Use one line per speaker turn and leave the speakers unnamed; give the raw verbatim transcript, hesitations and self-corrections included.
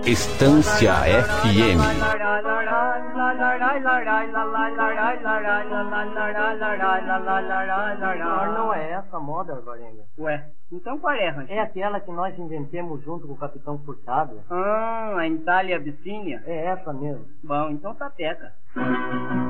Estância F M.
Não é essa a moda, Alvarenga?
Ué, então qual é, Rancho?
É aquela que nós inventemos junto com o Capitão Furtado.
Ah, a Itália Abissínia?
É essa mesmo.
Bom, então sapeca.